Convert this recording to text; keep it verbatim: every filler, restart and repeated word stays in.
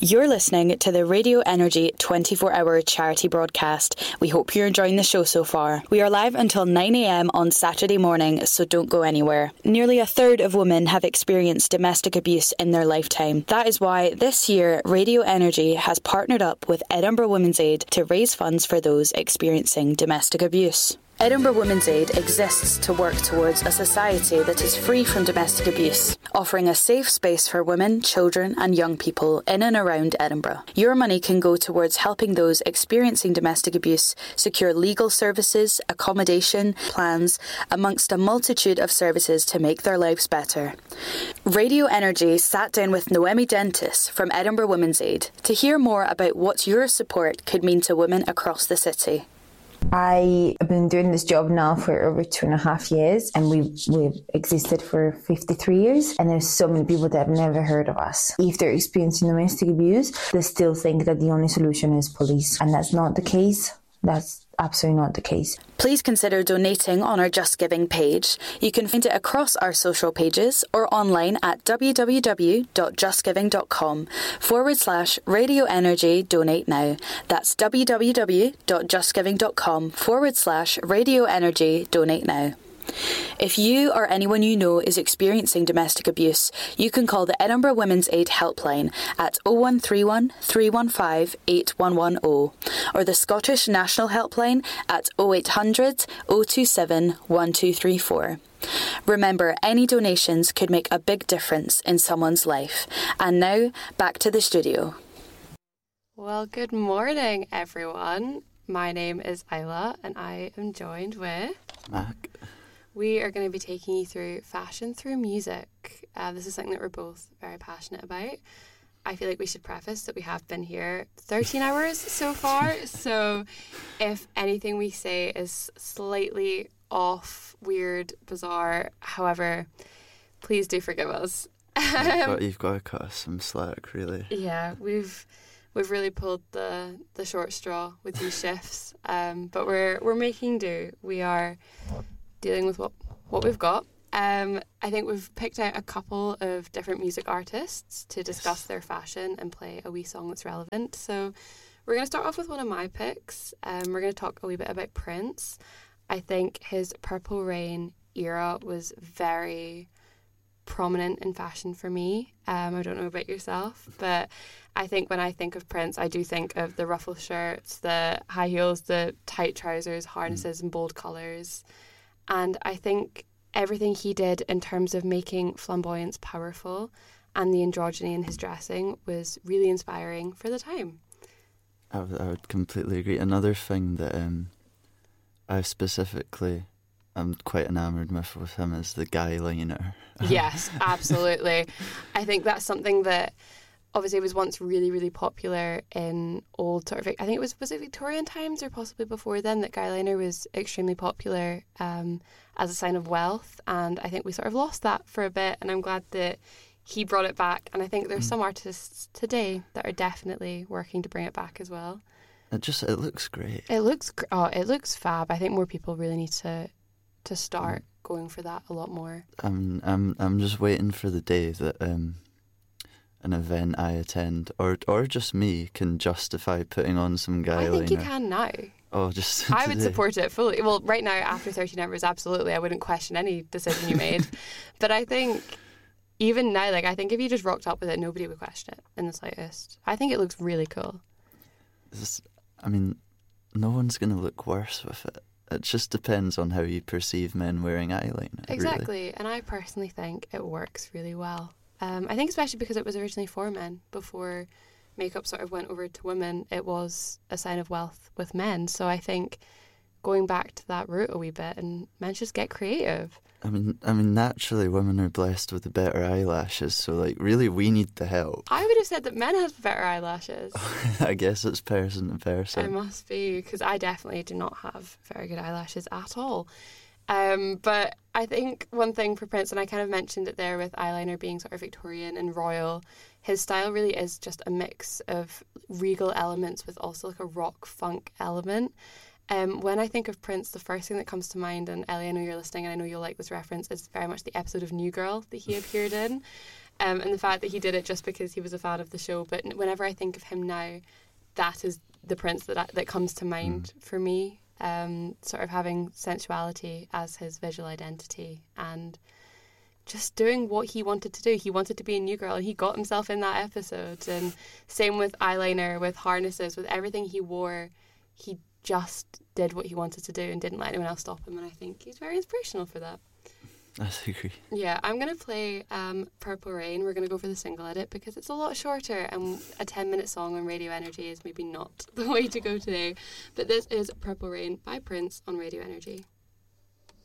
You're listening to the Radio Energy twenty-four hour charity broadcast. We hope you're enjoying the show so far. We are live until nine a m on Saturday morning, so don't go anywhere. Nearly a third of women have experienced domestic abuse in their lifetime. That is why this year Radio Energy has partnered up with Edinburgh Women's Aid to raise funds for those experiencing domestic abuse. Edinburgh Women's Aid exists to work towards a society that is free from domestic abuse, offering a safe space for women, children and young people in and around Edinburgh. Your money can go towards helping those experiencing domestic abuse secure legal services, accommodation, plans, amongst a multitude of services to make their lives better. Radio Energy sat down with Noemi Dentis from Edinburgh Women's Aid to hear more about what your support could mean to women across the city. I have been doing this job now for over two and a half years, and we've, we've existed for fifty-three years, and there's so many people that have never heard of us. If they're experiencing domestic abuse, they still think that the only solution is police, and that's not the case. That's absolutely not the case. Please consider donating on our Just Giving page. You can find it across our social pages or online at www.justgiving.com forward slash Radio Energy Donate Now. That's www.justgiving.com forward slash Radio Energy Donate Now. If you or anyone you know is experiencing domestic abuse, you can call the Edinburgh Women's Aid helpline at oh one three one, three one five, eight one one oh or the Scottish National Helpline at oh eight hundred, oh two seven, one two three four. Remember, any donations could make a big difference in someone's life. And now, back to the studio. Well, good morning, everyone. My name is Isla, and I am joined with... Mac. We are going to be taking you through fashion through music. Uh, this is something that we're both very passionate about. I feel like we should preface that we have been here thirteen hours so far. So if anything we say is slightly off, weird, bizarre, however, please do forgive us. You've got, you've got to cut us some slack, really. Yeah, we've we've really pulled the, the short straw with these shifts. Um, but we're we're making do. We are dealing with what, what we've got. Um, I think we've picked out a couple of different music artists to discuss their fashion and play a wee song that's relevant. So we're going to start off with one of my picks. Um, we're going to talk a wee bit about Prince. I think his Purple Rain era was very prominent in fashion for me. Um, I don't know about yourself, but I think when I think of Prince, I do think of the ruffle shirts, the high heels, the tight trousers, harnesses mm. and bold colours. And I think everything he did in terms of making flamboyance powerful and the androgyny in his dressing was really inspiring for the time. I would, I would completely agree. Another thing that um, I specifically am quite enamoured with with him is the guy liner. Yes, absolutely. I think that's something that obviously was once really, really popular in old sort of, I think it was, was it Victorian times or possibly before then, that guyliner was extremely popular um, as a sign of wealth. And I think we sort of lost that for a bit, and I'm glad that he brought it back. And I think there's mm. some artists today that are definitely working to bring it back as well. It just, it looks great. It looks, oh, it looks fab. I think more people really need to to start mm. going for that a lot more. I'm, I'm, I'm just waiting for the day that... Um, an event I attend, or or just me, can justify putting on some guy liner. I think you can now. Oh, just I today. would support it fully. Well, right now, after thirteen hours, absolutely, I wouldn't question any decision you made. But I think, even now, like, I think if you just rocked up with it, nobody would question it in the slightest. I think it looks really cool. This, I mean, no one's going to look worse with it. It just depends on how you perceive men wearing eyeliner. Exactly, really. And I personally think it works really well. Um, I think especially because it was originally for men. Before makeup sort of went over to women, it was a sign of wealth with men. So I think going back to that route a wee bit, and men just get creative. I mean, I mean, naturally women are blessed with the better eyelashes, so like really we need the help. I would have said that men have better eyelashes. I guess it's person to person. It must be, because I definitely do not have very good eyelashes at all. Um, but I think one thing for Prince, and I kind of mentioned it there with eyeliner being sort of Victorian and royal, his style really is just a mix of regal elements with also like a rock funk element. Um, when I think of Prince, the first thing that comes to mind, and Ellie, I know you're listening and I know you'll like this reference, is very much the episode of New Girl that he appeared in. Um, and the fact that he did it just because he was a fan of the show. But whenever I think of him now, that is the Prince that I, that comes to mind mm. for me. Um, sort of having sensuality as his visual identity and just doing what he wanted to do. He wanted to be a new girl and he got himself in that episode. And same with eyeliner, with harnesses, with everything he wore. He just did what he wanted to do and didn't let anyone else stop him. And I think he's very inspirational for that. I agree. Yeah, I'm going to play um, Purple Rain. We're going to go for the single edit because it's a lot shorter and a ten minute song on Radio Energy is maybe not the way to go today. But this is Purple Rain by Prince on Radio Energy.